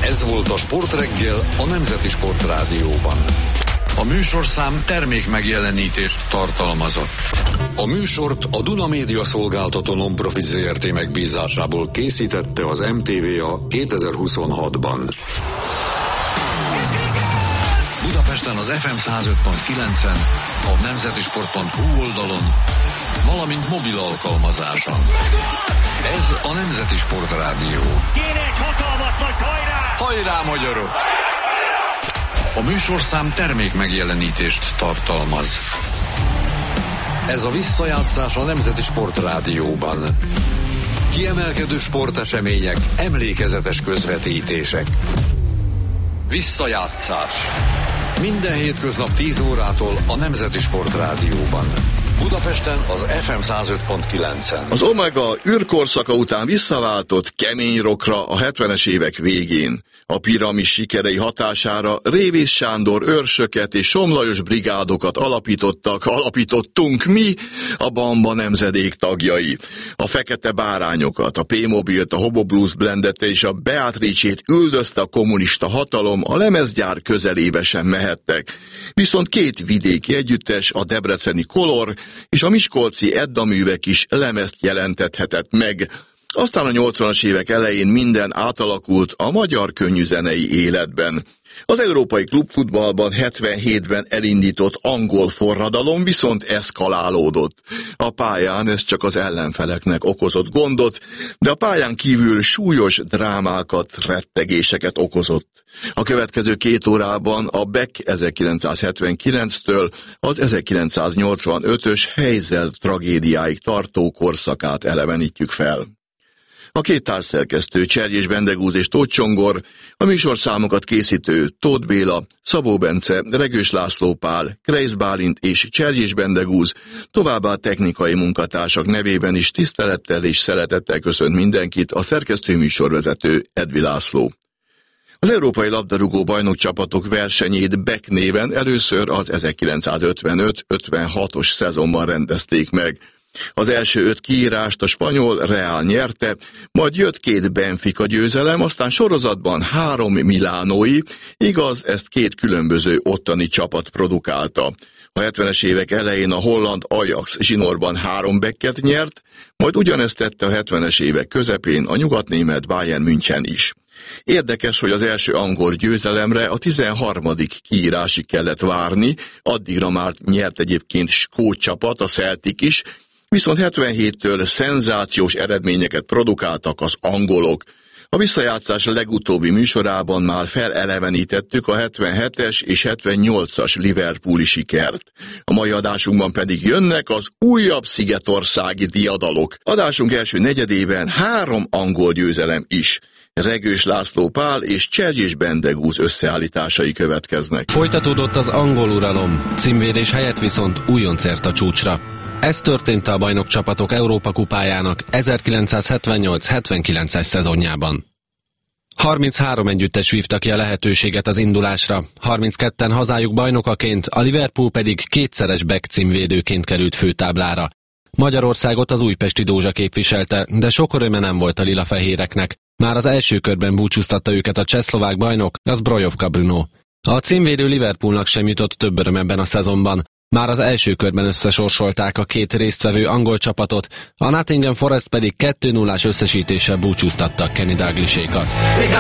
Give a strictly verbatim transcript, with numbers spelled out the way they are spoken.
Ez volt a Sportreggel a Nemzeti Sportrádióban. A műsorszám termék megjelenítést tartalmazott. A műsort a Duna Média Szolgáltató Non-Profit Zé Er Té megbízásából készítette az em té vé á kétezer-huszonhatban. Budapesten az ef em száz öt pont kilencen, a nemzetisport pont hú oldalon, valamint mobil alkalmazáson. Ez a Nemzeti Sportrádió. Kéne egy hatalmas nagy hajrá! Hajrá, magyarok! A műsorszám termék megjelenítést tartalmaz. Ez a visszajátszás a Nemzeti Sportrádióban. Kiemelkedő sportesemények, emlékezetes közvetítések. Visszajátszás. Minden hétköznap tíz órától a Nemzeti Sportrádióban. Budapesten az ef em száz öt pont kilencen. Az Omega űrkorszaka után visszaváltott kemény rockra a hetvenes évek végén. A Piramis sikerei hatására Révész Sándor őrsöket és Somlajos brigádokat alapítottak, alapítottunk mi, a Bamba nemzedék tagjai. A Fekete Bárányokat, a P-Mobilt, a Hobo Blues Blandet és a Beatrice-t üldözte a kommunista hatalom, a lemezgyár közelébe sem mehettek. Viszont két vidéki együttes, a debreceni Kolor és a miskolci Edda művek is lemezt jelentethetett meg. Aztán a nyolcvanas évek elején minden átalakult a magyar könnyűzenei életben. Az európai klubfutballban hetvenhétben elindított angol forradalom viszont eszkalálódott. A pályán ez csak az ellenfeleknek okozott gondot, de a pályán kívül súlyos drámákat, rettegéseket okozott. A következő két órában a Beck ezerkilencszázhetvenkilenctől az ezerkilencszáznyolcvanötös Heysel tragédiáig tartó korszakát elevenítjük fel. A két társszerkesztő, Cserjés Bendegúz és Tóth Csongor, a műsorszámokat készítő Tóth Béla, Szabó Bence, Regős László Pál, Kreisz Bálint és Cserjés Bendegúz, továbbá technikai munkatársak nevében is tisztelettel és szeretettel köszönt mindenkit a szerkesztő műsorvezető Edvi László. Az Európai Labdarúgó Bajnokcsapatok versenyét Beck néven először az ezerkilencszázötvenöt ötvenhatos szezonban rendezték meg. Az első öt kiírást a spanyol Real nyerte, majd jött két Benfica győzelem, aztán sorozatban három milánói, igaz, ezt két különböző ottani csapat produkálta. A hetvenes évek elején a holland Ajax zsinórban három Becket nyert, majd ugyanezt tette a hetvenes évek közepén a nyugatnémet Bayern München is. Érdekes, hogy az első angol győzelemre a tizenharmadik kiírásig kellett várni, addigra már nyert egyébként skót csapat, a Celtic is, viszont hetvenhéttől szenzációs eredményeket produkáltak az angolok. A visszajátszás legutóbbi műsorában már felelevenítettük a hetvenhetes és hetvennyolcas liverpooli sikert. A mai adásunkban pedig jönnek az újabb szigetországi diadalok. Adásunk első negyedében három angol győzelem is. Regős László Pál és Cserjés Bendegúz összeállításai következnek. Folytatódott az angol uralom, címvédés helyett viszont újonc ért a csúcsra. Ez történt a bajnokcsapatok Európa kupájának ezerkilencszázhetvennyolc hetvenkilences szezonjában. harminchárom együttes vívta ki a lehetőséget az indulásra, harmincketten hazájuk bajnokaként, a Liverpool pedig kétszeres Beck címvédőként került főtáblára. Magyarországot az újpesti Dózsa képviselte, de sok öröme nem volt a lilafehéreknek. Már az első körben búcsúztatta őket a csehszlovák bajnok, az Brojovka Bruno. A címvédő Liverpoolnak sem jutott több öröm ebben a szezonban. Már az első körben összesorsolták a két résztvevő angol csapatot, a Nottingham Forest pedig kettő nullás összesítéssel búcsúztatta Kenny Dalglish-ékat.